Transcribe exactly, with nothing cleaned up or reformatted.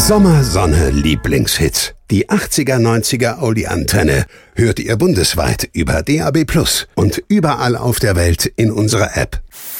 Sommersonne Lieblingshits. Die achtziger, neunziger Oldie-Antenne hört ihr bundesweit über D A B plus und überall auf der Welt in unserer App.